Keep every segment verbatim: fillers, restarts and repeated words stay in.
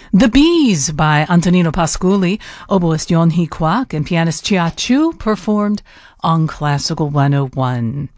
The Bees by Antonino Pascoli, oboist Yeonhee Kwak, and pianist Chia Chu performed on Classical one oh one.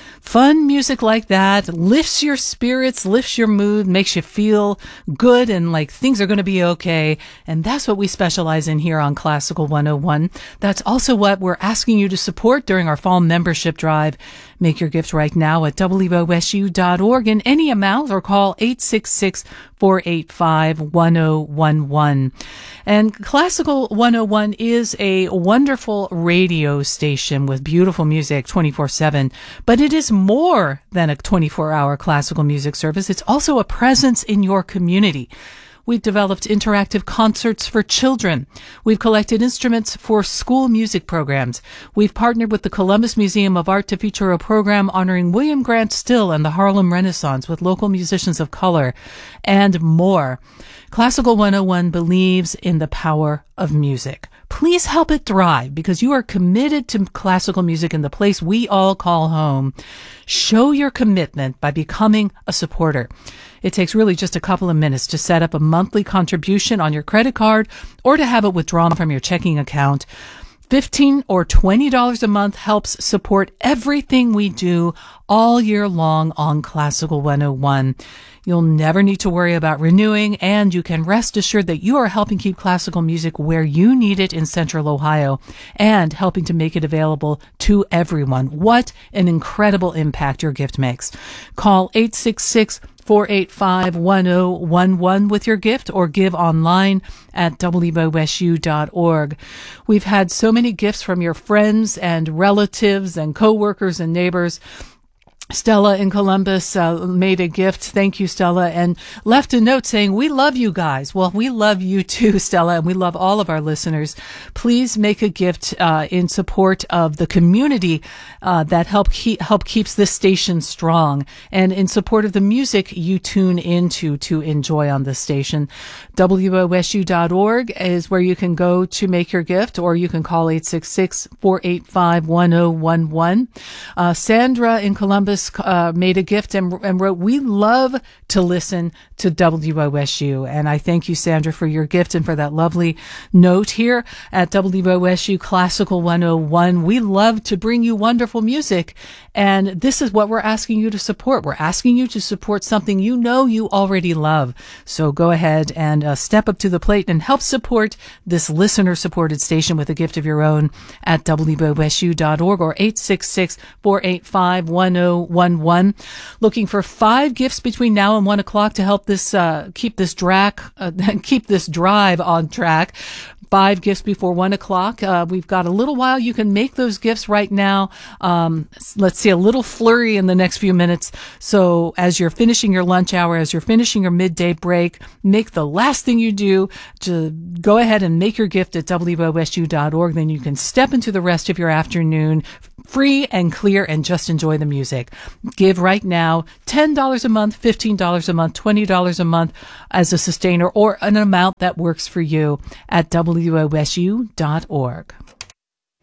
Fun music like that lifts your spirits, lifts your mood, makes you feel good and like things are going to be okay. And that's what we specialize in here on Classical one oh one. That's also what we're asking you to support during our fall membership drive. Make your gift right now at W O S U dot org in any amount or call eight six six, four eight five, one oh one one. And Classical one oh one is a wonderful radio station with beautiful music twenty-four seven, but it is more than a twenty-four hour classical music service. It's also a presence in your community. We've developed interactive concerts for children. We've collected instruments for school music programs. We've partnered with the Columbus Museum of Art to feature a program honoring William Grant Still and the Harlem Renaissance with local musicians of color, and more. Classical one oh one believes in the power of music. Please help it thrive because you are committed to classical music in the place we all call home. Show your commitment by becoming a supporter. It takes really just a couple of minutes to set up a monthly contribution on your credit card or to have it withdrawn from your checking account. fifteen dollars or twenty dollars a month helps support everything we do all year long on Classical one oh one. You'll never need to worry about renewing, and you can rest assured that you are helping keep classical music where you need it in Central Ohio and helping to make it available to everyone. What an incredible impact your gift makes. Call eight six six, four eight five, one oh one one with your gift or give online at W O S U dot org. We've had so many gifts from your friends and relatives and coworkers and neighbors. Stella in Columbus uh, made a gift. Thank you, Stella, and left a note saying, we love you guys. Well, we love you too, Stella, and we love all of our listeners. Please make a gift uh, in support of the community uh, that help keep, help keeps this station strong, and in support of the music you tune into to enjoy on this station. W O S U dot org is where you can go to make your gift, or you can call eight six six, four eight five, one oh one one. Uh, Sandra in Columbus Uh, made a gift and, and wrote, we love to listen to W O S U. And I thank you, Sandra, for your gift and for that lovely note here at W O S U Classical one oh one. We love to bring you wonderful music, and this is what we're asking you to support. We're asking you to support something you know you already love. So go ahead and uh, step up to the plate and help support this listener-supported station with a gift of your own at W O S U dot org or eight six six, four eight five, one oh one one. Looking for five gifts between now and one o'clock to help this uh, keep this track, uh, keep this drive on track. Five gifts before one o'clock. Uh, we've got a little while. You can make those gifts right now. Um, let's see, a little flurry in the next few minutes. So as you're finishing your lunch hour, as you're finishing your midday break, make the last thing you do to go ahead and make your gift at W O S U dot org. Then you can step into the rest of your afternoon free and clear and just enjoy the music. Give right now ten dollars a month, fifteen dollars a month, twenty dollars a month as a sustainer, or an amount that works for you at W O S U dot org.